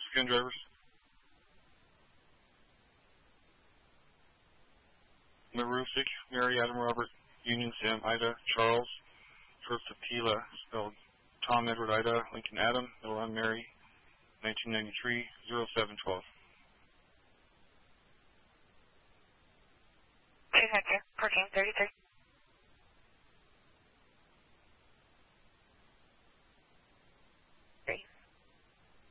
again, drivers. Marusik, Mary, Adam, Robert, Union, Sam, Ida, Charles, First Tila, spelled Tom, Edward, Ida, Lincoln, Adam, Milan, Mary, 1993, 0712. 2 Hector, 1433.